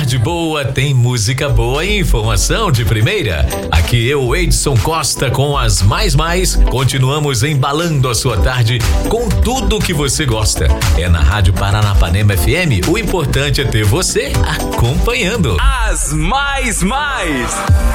tarde boa, tem música boa e informação de primeira. Aqui eu, Edson Costa, com as mais. Continuamos embalando a sua tarde com tudo que você gosta. É na Rádio Paranapanema FM, o importante é ter você acompanhando. As mais.